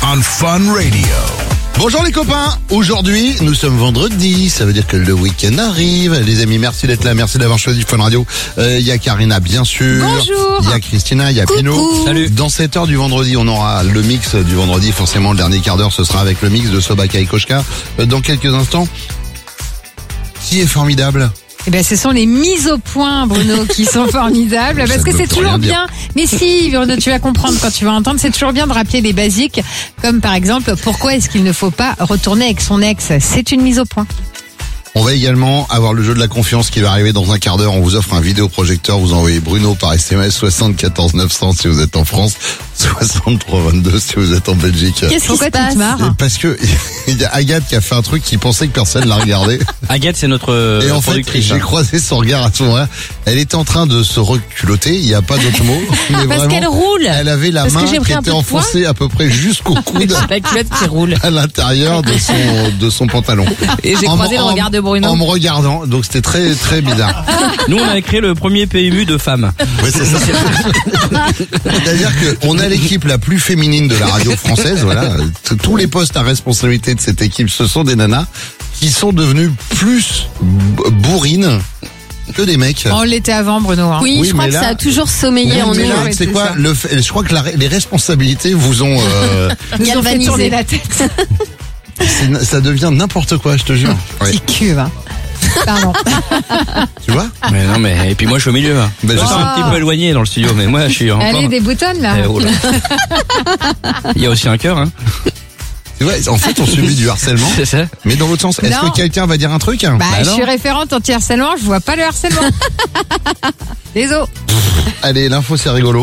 on Fun Radio. Bonjour les copains, aujourd'hui nous sommes vendredi, ça veut dire que le week-end arrive. Les amis, merci d'être là, merci d'avoir choisi Fun Radio. Il y a Karina bien sûr. Bonjour. Il y a Christina, il y a Coucou. Pino. Salut. Dans cette heure du vendredi, on aura le mix du vendredi, forcément le dernier quart d'heure ce sera avec le mix de Sobaka et Koshka. Dans quelques instants, qui est formidable? Eh ben, ce sont les mises au point, Bruno, qui sont formidables. Parce que ne c'est peut toujours rien dire. bien. Mais si, Bruno, tu vas comprendre quand tu vas entendre. C'est toujours bien de rappeler les basiques. Comme par exemple, pourquoi est-ce qu'il ne faut pas retourner avec son ex? C'est une mise au point. On va également avoir le jeu de la confiance qui va arriver dans un quart d'heure. On vous offre un vidéoprojecteur. Vous envoyez Bruno par SMS 74 900 si vous êtes en France, 63 22 si vous êtes en Belgique. Pourquoi tu te marres? Parce que il y a Agathe qui a fait un truc qui pensait que personne l'a regardé. Agathe, c'est notre Et en fait, productrice. j'ai croisé son regard à ce moment-là. Elle était en train de se reculotter. Il n'y a pas d'autre mot. Mais Parce vraiment, qu'elle roule. elle avait la Parce que main j'ai pris qui un était peu de poids. enfoncée à peu près jusqu'au coude La culotte qui roule. à l'intérieur de son pantalon. Et j'ai croisé le regard de Bruno. En me regardant. Donc c'était très, très bizarre. Nous, on a créé le premier PMU de femmes. Oui, c'est ça. C'est-à-dire qu'on a l'équipe la plus féminine de la radio française, voilà. Tous les postes à responsabilité de cette équipe, ce sont des nanas qui sont devenues plus bourrines que des mecs. On l'était avant, Bruno. Hein. Oui, Oui, je crois mais que là- ça a toujours sommeillé en Mais nous. là, ouais, c'est c'est quoi ça. je crois que les responsabilités vous ont Nous ont fait Galvanisé. tourner la tête. ça devient n'importe quoi, je te jure. Ouais. Petit cul, hein. Pardon. Tu vois? Mais non, mais et puis moi, je suis au milieu. Hein. Ben, Je suis je sais. un petit peu éloigné dans le studio, mais moi, je suis encore. Allez, des boutons, là. Oh là. Il y a aussi un cœur, hein. Tu vois, en fait, on subit du harcèlement, C'est ça. mais dans l'autre sens. Est-ce Non. que quelqu'un va dire un truc? Bah, je non. suis référente anti-harcèlement, je vois pas le harcèlement. Désolé. Allez, l'info, c'est rigolo.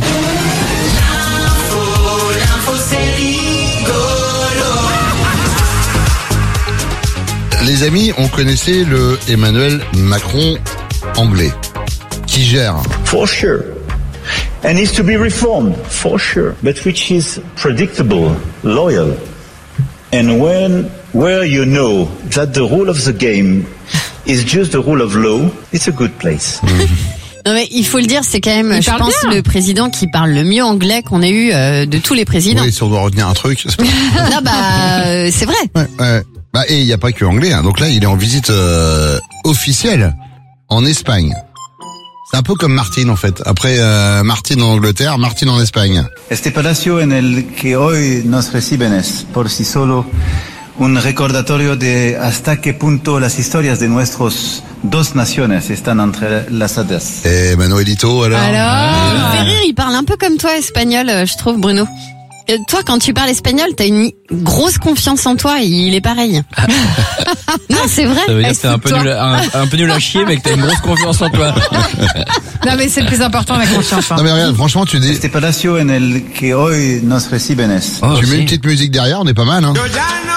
Les amis, on connaissait le Emmanuel Macron anglais, qui gère. For sure. And needs to be reformed, for sure. But which is predictable, loyal. And where you know that the rule of the game is just the rule of law, it's a good place. Non mais il faut le dire, c'est quand même, Il je parle pense, bien. le président qui parle le mieux anglais qu'on ait eu de tous les présidents. Oui, si on doit retenir un truc. c'est pas- Là, c'est vrai. Ouais, ouais. Bah, et il n'y a pas que anglais, hein. Donc là, il est en visite officielle en Espagne. C'est un peu comme Martine, en fait. Après Martine en Angleterre, Martine en Espagne. Este palacio en el que hoy nos reciben es, por sí solo, un recordatorio de hasta qué punto las historias de nuestras dos naciones están entrelazadas. Et Manuelito, alors? Il me fait rire, il parle un peu comme toi, espagnol, je trouve, Bruno. Toi, quand tu parles espagnol, t'as une grosse confiance en toi et il est pareil. Non, c'est vrai. Ça veut dire que t'es un peu nul à chier, mais que t'as une grosse confiance en toi. Non, mais c'est le plus important, la confiance. Hein. Non, mais regarde, franchement, tu dis, Este palacio en el que hoy nos reciben es, Oh, tu mets si. une petite musique derrière, on est pas mal, hein.